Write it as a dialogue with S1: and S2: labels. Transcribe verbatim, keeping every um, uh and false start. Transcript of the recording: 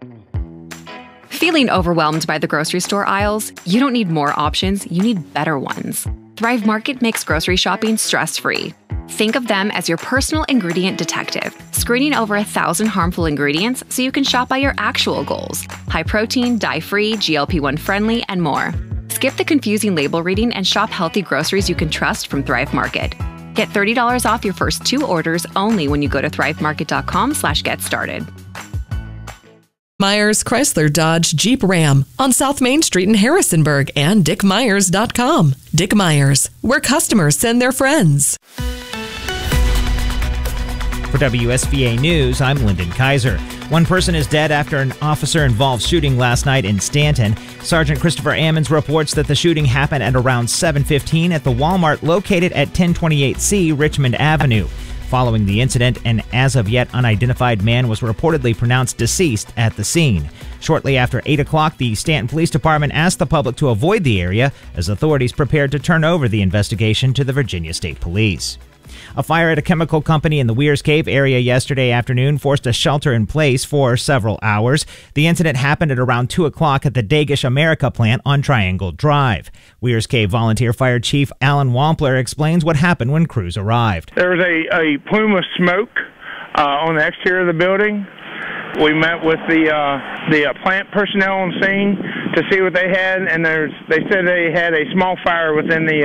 S1: Feeling overwhelmed by the grocery store aisles? You don't need more options, you need better ones. Thrive Market makes grocery shopping stress-free. Think of them as your personal ingredient detective, screening over a thousand harmful ingredients so you can shop by your actual goals: high protein, dye-free, G L P one friendly, and more. Skip the confusing label reading and shop healthy groceries you can trust from Thrive Market. Get thirty dollars off your first two orders only when you go to thrive market dot com slash get started.
S2: Myers Chrysler Dodge Jeep Ram on South Main Street in Harrisonburg and dick myers dot com. Dick Myers, where customers send their friends.
S3: For W S V A News, I'm Lyndon Kaiser. One person is dead after an officer-involved shooting last night in Stanton. Sergeant Christopher Ammons reports that the shooting happened at around seven fifteen at the Walmart located at ten twenty-eight C Richmond Avenue. Following the incident, an as-of-yet unidentified man was reportedly pronounced deceased at the scene. Shortly after eight o'clock, the Stanton Police Department asked the public to avoid the area as authorities prepared to turn over the investigation to the Virginia State Police. A fire at a chemical company in the Weir's Cave area yesterday afternoon forced a shelter in place for several hours. The incident happened at around two o'clock at the Dagish America plant on Triangle Drive. Weir's Cave Volunteer Fire Chief Alan Wampler explains what happened when crews arrived.
S4: There was a, a plume of smoke uh, on the exterior of the building. We met with the uh, the uh, plant personnel on scene to see what they had, and there's, they said they had a small fire within the